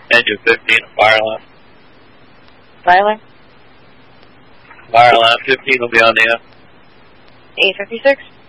Engine 15, fire line. Fire line? Fire line 15 will be on the air. 856?